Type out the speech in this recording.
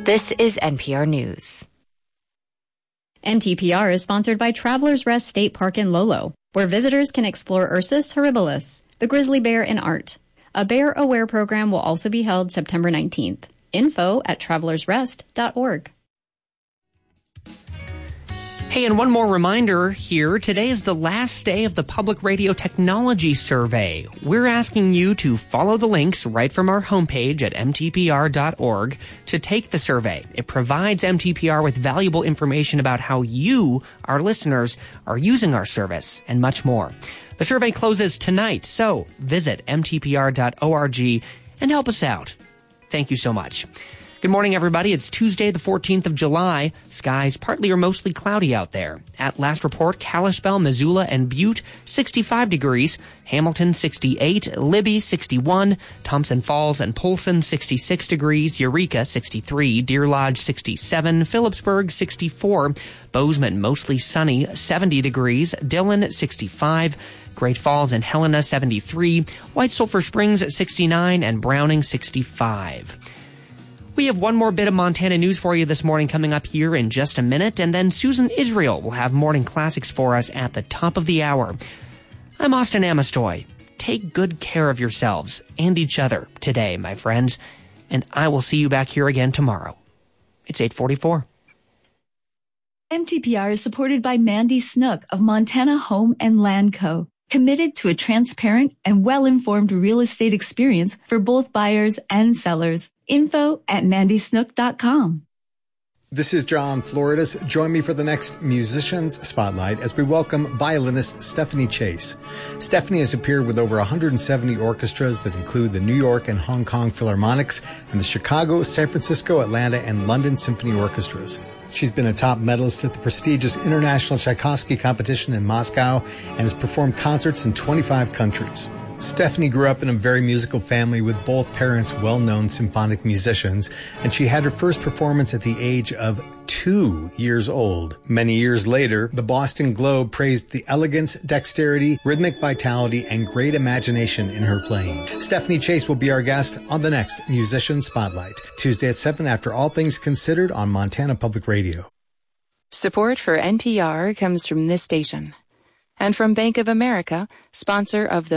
This is NPR News. MTPR is sponsored by Travelers Rest State Park in Lolo, where visitors can explore Ursus horribilis, the grizzly bear in art. A Bear Aware program will also be held September 19th. Info at travelersrest.org. Hey, and one more reminder here. Today is the last day of the Public Radio Technology Survey. We're asking you to follow the links right from our homepage at mtpr.org to take the survey. It provides MTPR with valuable information about how you, our listeners, are using our service and much more. The survey closes tonight, so visit mtpr.org and help us out. Thank you so much. Good morning, everybody. It's Tuesday, the 14th of July. Skies partly or mostly cloudy out there. At last report, Kalispell, Missoula, and Butte, 65 degrees. Hamilton, 68. Libby, 61. Thompson Falls and Polson, 66 degrees. Eureka, 63. Deer Lodge, 67. Phillipsburg, 64. Bozeman, mostly sunny, 70 degrees. Dillon, 65. Great Falls and Helena, 73. White Sulphur Springs, 69. And Browning, 65. We have one more bit of Montana news for you this morning coming up here in just a minute, and then Susan Israel will have morning classics for us at the top of the hour. I'm Austin Amestoy. Take good care of yourselves and each other today, my friends, and I will see you back here again tomorrow. It's 8:44. MTPR is supported by Mandy Snook of Montana Home and Land Co., committed to a transparent and well-informed real estate experience for both buyers and sellers. Info at mandysnook.com. This is John Floridas. Join me for the next Musicians Spotlight as we welcome violinist Stephanie Chase. Stephanie has appeared with over 170 orchestras that include the New York and Hong Kong Philharmonics and the Chicago, San Francisco, Atlanta, and London Symphony Orchestras. She's been a top medalist at the prestigious International Tchaikovsky Competition in Moscow and has performed concerts in 25 countries. Stephanie grew up in a very musical family with both parents well-known symphonic musicians, and she had her first performance at the age of 2 years old. Many years later, the Boston Globe praised the elegance, dexterity, rhythmic vitality, and great imagination in her playing. Stephanie Chase will be our guest on the next Musician Spotlight, Tuesday at 7 after All Things Considered on Montana Public Radio. Support for NPR comes from this station and from Bank of America, sponsor of the